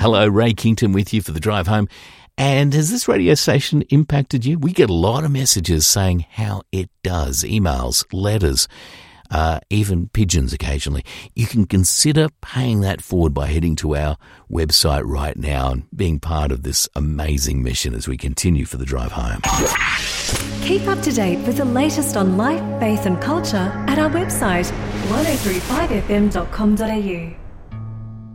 Hello, Ray Kington with you for the drive home. And has this radio station impacted you? We get a lot of messages saying how it does. Emails, letters, even pigeons occasionally. You can consider paying that forward by heading to our website right now and being part of this amazing mission as we continue for the drive home. Keep up to date with the latest on life, faith and culture at our website 1035fm.com.au.